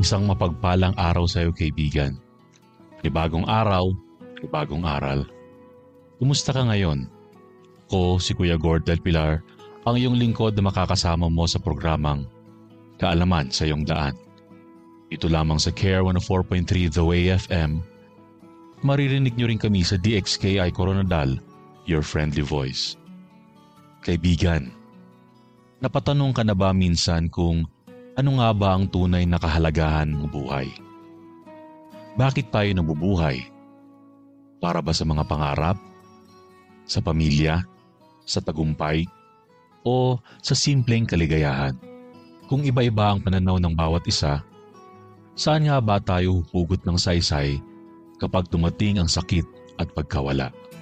Isang mapagpalang araw sa iyo, kaibigan. May bagong araw, may bagong aral. Kumusta ka ngayon? Ako si Kuya Gord del Pilar, ang iyong lingkod na makakasama mo sa programang Kaalaman sa iyong daan. Ito lamang sa Care 104.3 The Way FM. Maririnig niyo rin kami sa DXKI Coronadal, your friendly voice. Kaibigan, napatanong ka na ba minsan kung ano nga ba ang tunay na kahalagahan ng buhay? Bakit tayo nabubuhay? Para ba sa mga pangarap? Sa pamilya? Sa tagumpay? O sa simpleng kaligayahan? Kung iba-iba ang pananaw ng bawat isa, saan nga ba tayo huhugot ng saysay kapag tumating ang sakit at pagkawala?